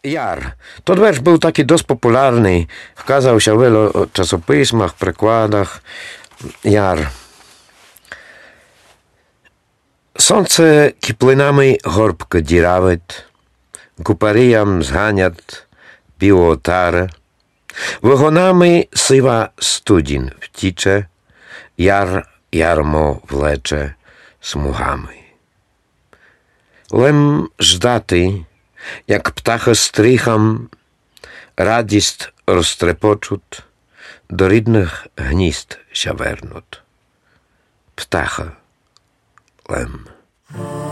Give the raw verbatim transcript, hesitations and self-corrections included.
Jar. To wiersz był taki dość popularny. Wkazał się w wielu czasopismach, przekładach. Jar. Сонце киплинами горбко діравить, купаріям зганять білотари, вигонами сива студінь втіче, яр ярмо влече смугами. Лем ждати, як птаха стрихам, радість розтрепочуть, до рідних гнізд ся вернуть. Птаха Лем.